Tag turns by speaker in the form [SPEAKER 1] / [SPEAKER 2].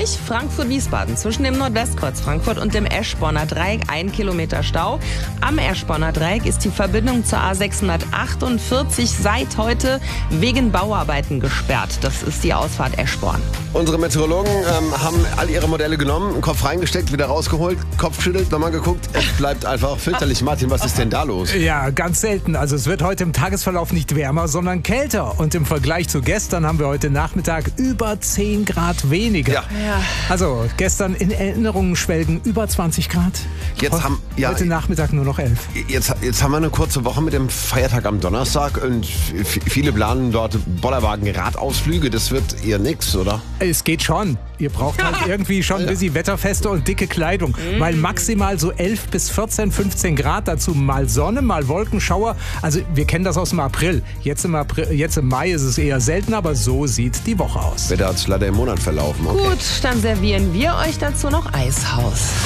[SPEAKER 1] A60 Frankfurt-Wiesbaden zwischen dem Nordwestkreuz Frankfurt und dem Eschborner Dreieck 1 Kilometer Stau. Am Eschborner Dreieck ist die Verbindung zur A648 seit heute wegen Bauarbeiten gesperrt. Das ist die Ausfahrt Eschborn.
[SPEAKER 2] Unsere Meteorologen haben all ihre Modelle genommen, Kopf reingesteckt, wieder rausgeholt, Kopf geschüttelt, nochmal geguckt. Es bleibt einfach fürchterlich. Martin, was ist denn da los?
[SPEAKER 3] Ja, ganz selten. Also es wird heute im Tagesverlauf nicht wärmer, sondern kälter. Und im Vergleich zu gestern haben wir heute Nachmittag über 10 Grad weniger.
[SPEAKER 2] Ja.
[SPEAKER 3] Also gestern in Erinnerungen schwelgen über 20 Grad. Heute Nachmittag nur noch 11.
[SPEAKER 2] Jetzt haben wir eine kurze Woche mit dem Feiertag am Donnerstag und viele planen dort Bollerwagen-Radausflüge. Das wird eher nix, oder?
[SPEAKER 3] Es geht schon. Ihr braucht halt irgendwie schon ein bisschen Wetterfeste und dicke Kleidung. Weil maximal so 11 bis 14, 15 Grad, dazu mal Sonne, mal Wolkenschauer. Also wir kennen das aus dem April. Jetzt im Mai ist es eher selten, aber so sieht die Woche aus.
[SPEAKER 2] Wetter hat sich leider im Monat verlaufen. Okay.
[SPEAKER 1] Gut, dann servieren wir euch dazu noch Eishaus.